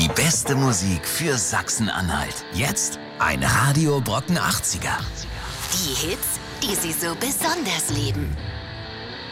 Die beste Musik für Sachsen-Anhalt. Jetzt ein Radio Brocken 80er. Die Hits, die Sie so besonders lieben.